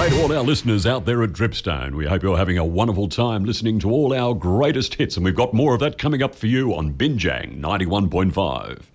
Hey to all our listeners out there at Dripstone, we hope you're having a wonderful time listening to all our greatest hits, and we've got more of that coming up for you on Binjang 91.5.